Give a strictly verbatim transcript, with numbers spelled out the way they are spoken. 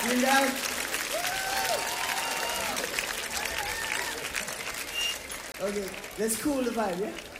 Vielen Dank. Okay, let's cool the vibe, yeah?